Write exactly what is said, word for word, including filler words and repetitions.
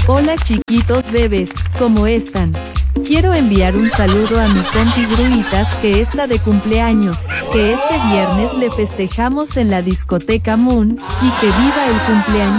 Hola chiquitos bebés, ¿cómo están? Quiero enviar un saludo a mi compi Gruitas que está de cumpleaños, que este viernes le festejamos en la discoteca Moon, y que viva el cumpleaños.